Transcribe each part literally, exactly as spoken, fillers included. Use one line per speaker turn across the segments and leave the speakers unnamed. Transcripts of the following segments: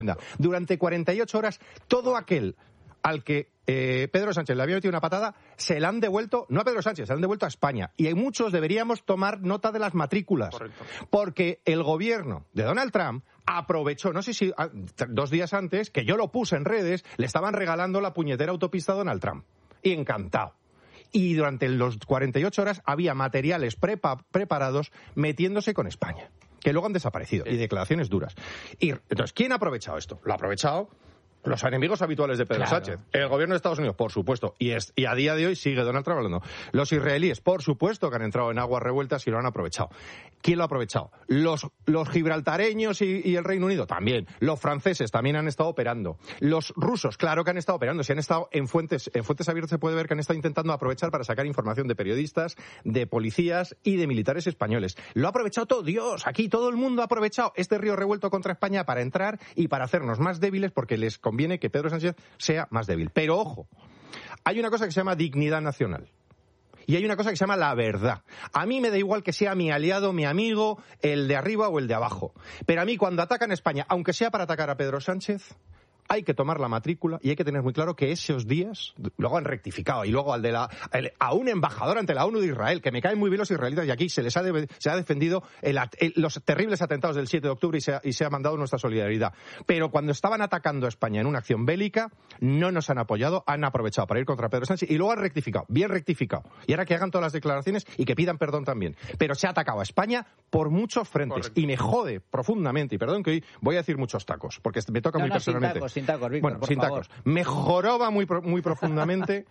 Durante cuarenta y ocho horas, todo aquel al que eh, Pedro Sánchez le había metido una patada, se la han devuelto, no a Pedro Sánchez, se la han devuelto a España. Y hay muchos deberíamos tomar nota de las matrículas. Correcto. Porque el gobierno de Donald Trump aprovechó, no sé si dos días antes, que yo lo puse en redes, le estaban regalando la puñetera autopista a Donald Trump. Y encantado. Y durante los cuarenta y ocho horas había materiales prepa- preparados metiéndose con España, que luego han desaparecido, sí. Y declaraciones duras. Y entonces, ¿quién ha aprovechado esto? Lo ha aprovechado los enemigos habituales de Pedro claro. Sánchez. El gobierno de Estados Unidos, por supuesto, y, es, y a día de hoy sigue Donald Trump hablando. Los israelíes, por supuesto, que han entrado en aguas revueltas y lo han aprovechado. ¿Quién lo ha aprovechado? Los, los gibraltareños y, y el Reino Unido, también. Los franceses también han estado operando. Los rusos, claro que han estado operando. Si han estado en fuentes, en fuentes abiertas se puede ver que han estado intentando aprovechar para sacar información de periodistas, de policías y de militares españoles. Lo ha aprovechado todo Dios. Aquí todo el mundo ha aprovechado este río revuelto contra España para entrar y para hacernos más débiles porque les conviene que Pedro Sánchez sea más débil. Pero ojo, hay una cosa que se llama dignidad nacional. Y hay una cosa que se llama la verdad. A mí me da igual que sea mi aliado, mi amigo, el de arriba o el de abajo. Pero a mí cuando atacan a España, aunque sea para atacar a Pedro Sánchez, hay que tomar la matrícula y hay que tener muy claro que esos días, luego han rectificado, y luego al de la, el, a un embajador ante la ONU de Israel, que me caen muy bien los israelitas, y aquí se les ha, de, se ha defendido el, el, los terribles atentados del siete de octubre y se, ha, y se ha mandado nuestra solidaridad. Pero cuando estaban atacando a España en una acción bélica, no nos han apoyado, han aprovechado para ir contra Pedro Sánchez y luego han rectificado, bien rectificado. Y ahora que hagan todas las declaraciones y que pidan perdón también. Pero se ha atacado a España por muchos frentes. Correcto. Y me jode profundamente, y perdón que hoy voy a decir muchos tacos, porque me toca no, muy no, personalmente.
Sin tacos, sin tacos, Víctor,
bueno,
por
sin
favor.
tacos. Me joroba muy, muy profundamente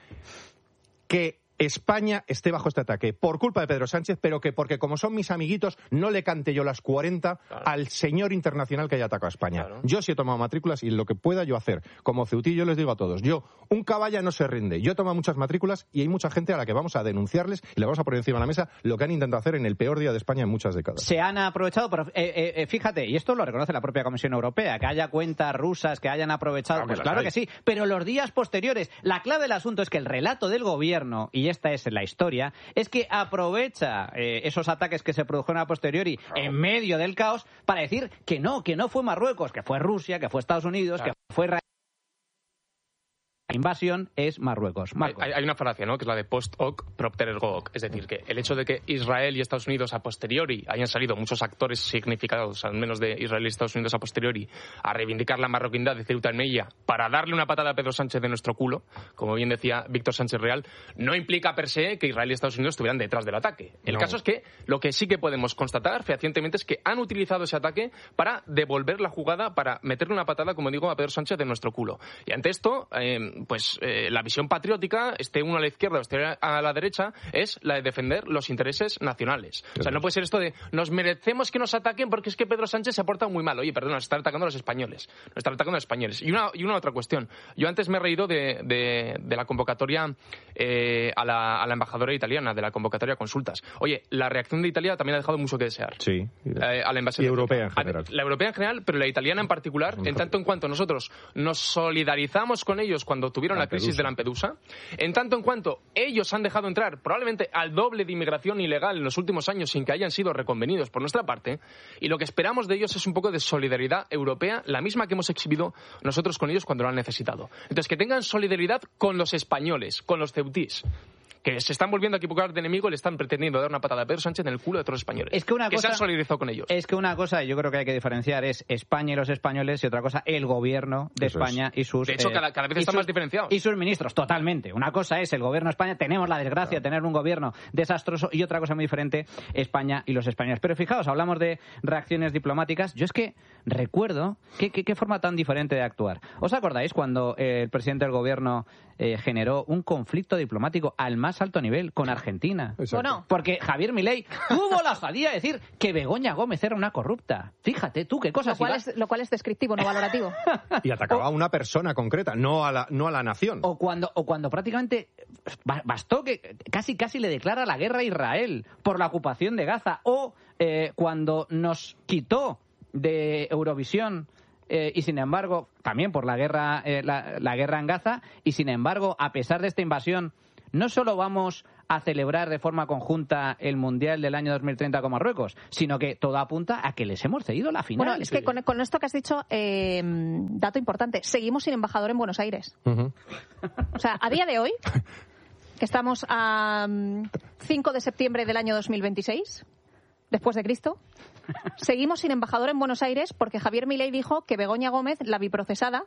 que España esté bajo este ataque por culpa de Pedro Sánchez, pero que porque como son mis amiguitos no le cante yo las cuarenta claro. al señor internacional que haya atacado a España. Claro. Yo sí he tomado matrículas y lo que pueda yo hacer como ceutí, yo les digo a todos, yo, un caballa no se rinde, yo he tomado muchas matrículas y hay mucha gente a la que vamos a denunciarles y le vamos a poner encima de la mesa lo que han intentado hacer en el peor día de España en muchas décadas.
Se han aprovechado, pero, eh, eh, fíjate, y esto lo reconoce la propia Comisión Europea, que haya cuentas rusas que hayan aprovechado, claro, pues claro hay. que sí, pero los días posteriores, la clave del asunto es que el relato del gobierno, y esta es la historia, es que aprovecha eh, esos ataques que se produjeron a posteriori claro. en medio del caos para decir que no, que no fue Marruecos, que fue Rusia, que fue Estados Unidos, claro. que fue Israel. La invasión es Marruecos.
Hay, hay una falacia, ¿no?, que es la de post hoc propter ergo hoc. Es decir, que el hecho de que Israel y Estados Unidos a posteriori hayan salido muchos actores significados, al menos de Israel y Estados Unidos a posteriori, a reivindicar la marroquindad de Ceuta y Melilla para darle una patada a Pedro Sánchez de nuestro culo, como bien decía Víctor Sánchez Real, no implica per se que Israel y Estados Unidos estuvieran detrás del ataque. El no. caso es que lo que sí que podemos constatar fehacientemente es que han utilizado ese ataque para devolver la jugada, para meterle una patada, como digo, a Pedro Sánchez de nuestro culo. Y ante esto, eh, pues eh, la visión patriótica, esté uno a la izquierda o esté a la derecha, es la de defender los intereses nacionales. O sea, no puede ser esto de nos merecemos que nos ataquen porque es que Pedro Sánchez se ha portado muy mal. Oye, perdón, nos están atacando a los españoles. Nos están atacando a los españoles. Y una, y una otra cuestión. Yo antes me he reído de, de, de la convocatoria eh, a, la, a la embajadora italiana, de la convocatoria a consultas. Oye, la reacción de Italia también ha dejado mucho que desear.
Sí.
Eh, a la invasión
y europea en general.
La europea en general, pero la italiana en particular, en tanto en cuanto nosotros nos solidarizamos con ellos cuando tuvieron la crisis de Lampedusa, en tanto en cuanto ellos han dejado entrar probablemente al doble de inmigración ilegal en los últimos años sin que hayan sido reconvenidos por nuestra parte, y lo que esperamos de ellos es un poco de solidaridad europea, la misma que hemos exhibido nosotros con ellos cuando lo han necesitado. Entonces, que tengan solidaridad con los españoles, con los ceutís, que se están volviendo a equivocar de enemigo, le están pretendiendo dar una patada a Pedro Sánchez en el culo de otros españoles.
Es que una
que
cosa,
se han solidarizado con ellos.
Es que una cosa, yo creo que hay que diferenciar, es España y los españoles, y otra cosa, el gobierno de
Eso
España
es.
y sus...
De hecho, eh, cada, cada vez están más diferenciados.
Y sus ministros, totalmente. Una cosa es el gobierno de España, tenemos la desgracia claro. de tener un gobierno desastroso, y otra cosa muy diferente, España y los españoles. Pero fijaos, hablamos de reacciones diplomáticas. Yo es que recuerdo qué, qué, qué forma tan diferente de actuar. ¿Os acordáis cuando eh, el presidente del gobierno eh, generó un conflicto diplomático al más alto nivel con Argentina?
Bueno.
Porque Javier Milei tuvo la osadía de decir que Begoña Gómez era una corrupta. Fíjate tú qué cosas.
Lo cual, es, lo cual es descriptivo, no valorativo.
Y atacaba o, a una persona concreta, no a la, no a la nación.
O cuando, o cuando prácticamente bastó que casi casi le declara la guerra a Israel por la ocupación de Gaza. O eh, cuando nos quitó de Eurovisión eh, y sin embargo, también por la guerra, eh, la, la guerra en Gaza, y sin embargo, a pesar de esta invasión, no solo vamos a celebrar de forma conjunta el Mundial del año dos mil treinta con Marruecos, sino que todo apunta a que les hemos cedido la final.
Bueno, es que con, con esto que has dicho, eh, dato importante, seguimos sin embajador en Buenos Aires. Uh-huh. O sea, a día de hoy, que estamos a cinco de septiembre del año dos mil veintiséis, después de Cristo, seguimos sin embajador en Buenos Aires porque Javier Milei dijo que Begoña Gómez, la biprocesada,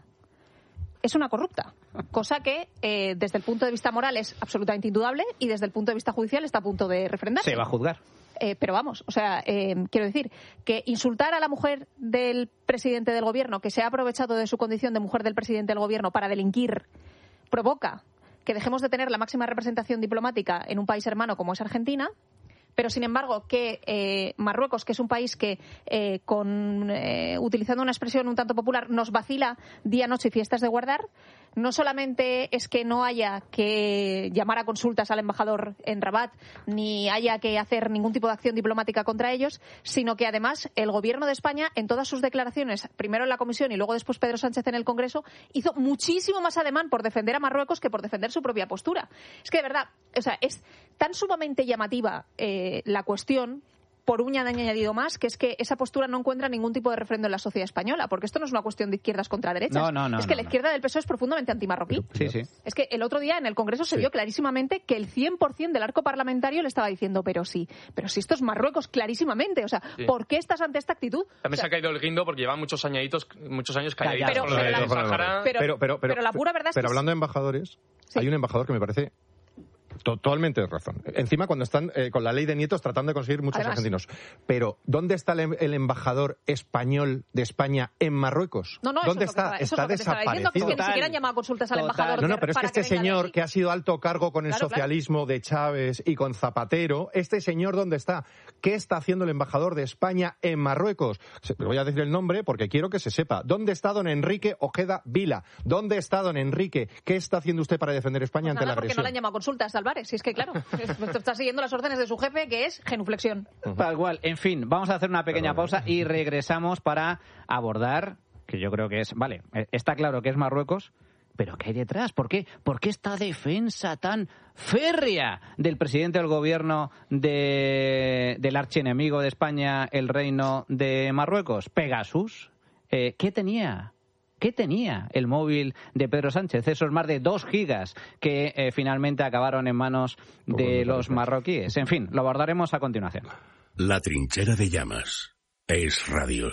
es una corrupta, cosa que eh, desde el punto de vista moral es absolutamente indudable y desde el punto de vista judicial está a punto de refrendarse.
Se va a juzgar.
Eh, pero vamos, o sea, eh, quiero decir que insultar a la mujer del presidente del gobierno, que se ha aprovechado de su condición de mujer del presidente del gobierno para delinquir, provoca que dejemos de tener la máxima representación diplomática en un país hermano como es Argentina. Pero, sin embargo, que eh, Marruecos, que es un país que, eh, con eh, utilizando una expresión un tanto popular, nos vacila día, noche y fiestas de guardar, no solamente es que no haya que llamar a consultas al embajador en Rabat, ni haya que hacer ningún tipo de acción diplomática contra ellos, sino que, además, el Gobierno de España, en todas sus declaraciones, primero en la Comisión y luego después Pedro Sánchez en el Congreso, hizo muchísimo más ademán por defender a Marruecos que por defender su propia postura. Es que, de verdad, o sea, es tan sumamente llamativa eh, la cuestión, por un añadido más, que es que esa postura no encuentra ningún tipo de refrendo en la sociedad española, porque esto no es una cuestión de izquierdas contra derechas.
No, no, no,
es que
no,
la
no.
izquierda del P S O E es profundamente antimarroquí.
Sí, sí.
Es que el otro día en el Congreso se
sí.
vio clarísimamente que el cien por ciento del arco parlamentario le estaba diciendo, pero sí, pero si esto es Marruecos, clarísimamente. O sea,
sí.
¿por qué estás ante esta actitud?
También
o sea,
se ha caído el guindo porque lleva muchos añaditos, muchos años calladitos.
Pero-
con lo
pero
del
la-
Sahara.
pero-
pero, pero,
pero la pura verdad es
pero
que
hablando de embajadores,
Sí.
hay un embajador que me parece totalmente de razón. Encima, cuando están eh, con la ley de nietos tratando de conseguir muchos
Además.
argentinos. Pero, ¿dónde está el, em- el embajador español de España en Marruecos?
No, no, eso
¿Dónde
es lo que
está?
estaba- eso es
Está
lo que te estaba diciendo, que es
desaparecido.
que ni
Total.
siquiera han llamado a consultas al
Total.
embajador.
No, no, pero es que
para
este
venga de
señor
aquí.
que ha sido alto cargo con el
Claro, claro.
socialismo de Chávez y con Zapatero, este señor, ¿dónde está? ¿Qué está haciendo el embajador de España en Marruecos? Se- Voy a decir el nombre porque quiero que se sepa. ¿Dónde está don Enrique Ojeda Vila? ¿Dónde está don Enrique? ¿Qué está haciendo usted para defender España
Pues
ante
nada,
la
porque no
agresión?
le han llamado a consultas, Álvarez. Si es que, claro, está siguiendo las órdenes de su jefe, que es genuflexión.
Tal cual. En fin, vamos a hacer una pequeña pausa y regresamos para abordar, que yo creo que es, vale, eh, está claro que es Marruecos, pero ¿qué hay detrás? ¿Por qué, ¿Por qué esta defensa tan férrea del presidente del gobierno de, del archienemigo de España, el Reino de Marruecos? Pegasus. Eh, ¿Qué tenía? ¿Qué tenía el móvil de Pedro Sánchez? Esos más de dos gigas que eh, finalmente acabaron en manos de los marroquíes. En fin, lo abordaremos a continuación.
La trinchera de llamas. Es radio.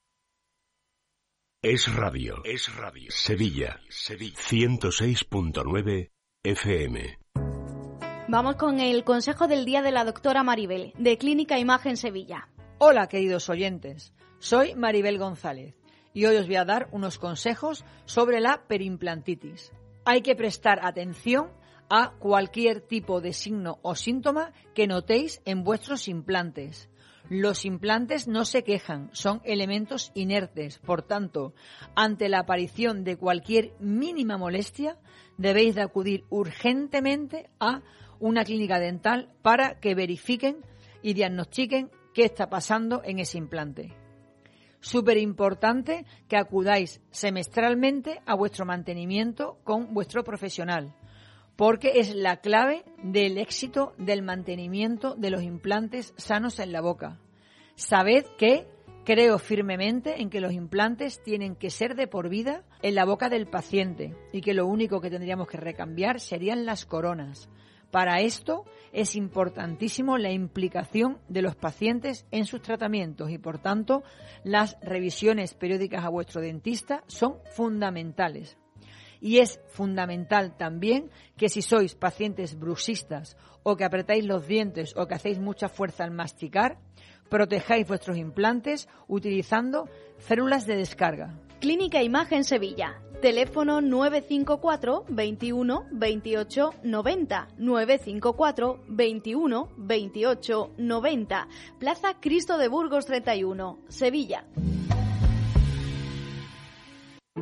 Es radio. Es radio. Sevilla. Sevilla. ciento seis punto nueve F M.
Vamos con el consejo del día de la doctora Maribel, de Clínica Imagen Sevilla.
Hola, queridos oyentes. Soy Maribel González y hoy os voy a dar unos consejos sobre la perimplantitis. Hay que prestar atención a cualquier tipo de signo o síntoma que notéis en vuestros implantes. Los implantes no se quejan, son elementos inertes. Por tanto, ante la aparición de cualquier mínima molestia, debéis de acudir urgentemente a una clínica dental para que verifiquen y diagnostiquen qué está pasando en ese implante. Súper importante que acudáis semestralmente a vuestro mantenimiento con vuestro profesional, porque es la clave del éxito del mantenimiento de los implantes sanos en la boca. Sabed que creo firmemente en que los implantes tienen que ser de por vida en la boca del paciente y que lo único que tendríamos que recambiar serían las coronas. Para esto es importantísimo la implicación de los pacientes en sus tratamientos y, por tanto, las revisiones periódicas a vuestro dentista son fundamentales. Y es fundamental también que si sois pacientes bruxistas o que apretáis los dientes o que hacéis mucha fuerza al masticar, protejáis vuestros implantes utilizando células de descarga.
Clínica Imagen Sevilla. Teléfono nueve cinco cuatro, veintiuno, veintiocho, noventa. nueve cinco cuatro, veintiuno, veintiocho, noventa. Plaza Cristo de Burgos treinta y uno, Sevilla.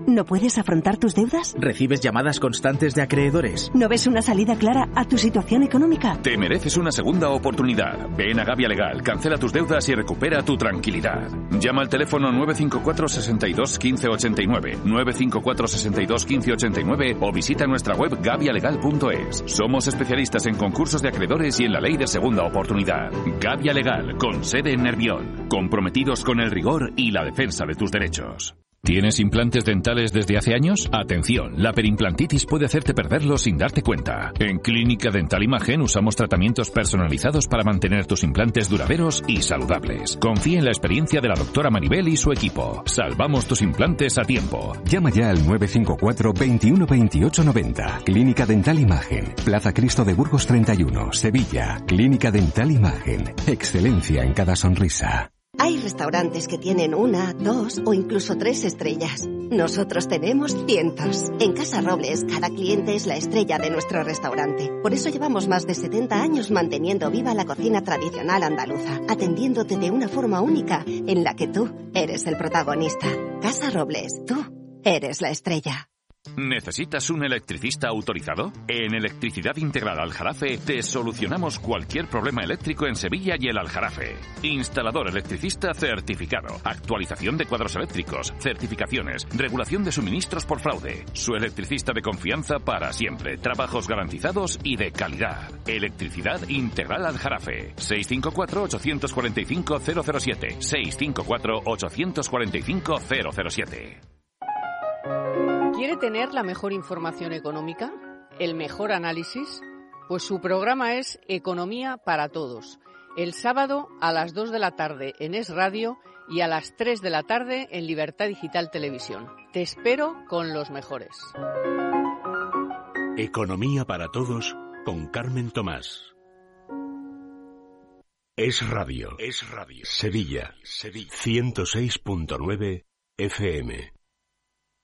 ¿No puedes afrontar tus deudas?
¿Recibes llamadas constantes de acreedores?
¿No ves una salida clara a tu situación económica?
Te mereces una segunda oportunidad. Ven a Gavia Legal, cancela tus deudas y recupera tu tranquilidad. Llama al teléfono nueve cinco cuatro, seis dos, uno cinco ocho nueve, nueve cinco cuatro, seis dos, uno cinco ocho nueve o visita nuestra web gavia legal punto es. Somos especialistas en concursos de acreedores y en la ley de segunda oportunidad. Gavia Legal, con sede en Nervión. Comprometidos con el rigor y la defensa de tus derechos. ¿Tienes implantes dentales desde hace años? Atención, la perimplantitis puede hacerte perderlos sin darte cuenta. En Clínica Dental Imagen usamos tratamientos personalizados para mantener tus implantes duraderos y saludables. Confía en la experiencia de la doctora Maribel y su equipo. Salvamos tus implantes a tiempo.
Llama ya al nueve cinco cuatro, veintiuno, veintiocho, noventa. Clínica Dental Imagen. Plaza Cristo de Burgos treinta y uno, Sevilla. Clínica Dental Imagen. Excelencia en cada sonrisa.
Hay restaurantes que tienen una, dos o incluso tres estrellas. Nosotros tenemos cientos. En Casa Robles, cada cliente es la estrella de nuestro restaurante. Por eso llevamos más de setenta años manteniendo viva la cocina tradicional andaluza, atendiéndote de una forma única en la que tú eres el protagonista. Casa Robles, tú eres la estrella.
¿Necesitas un electricista autorizado? En Electricidad Integral Aljarafe te solucionamos cualquier problema eléctrico en Sevilla y el Aljarafe. Instalador electricista certificado, actualización de cuadros eléctricos, certificaciones, regulación de suministros por fraude. Su electricista de confianza para siempre, trabajos garantizados y de calidad. Electricidad Integral Aljarafe. seis cinco cuatro, ocho cuatro cinco, cero cero siete. seis cinco cuatro, ocho cuatro cinco, cero cero siete.
¿Quiere tener la mejor información económica? ¿El mejor análisis? Pues su programa es Economía para Todos. El sábado a las dos de la tarde en Es Radio y a las tres de la tarde en Libertad Digital Televisión. Te espero con los mejores.
Economía para Todos con Carmen Tomás. Es Radio. Es Radio. Sevilla. Sevilla. ciento seis punto nueve F M.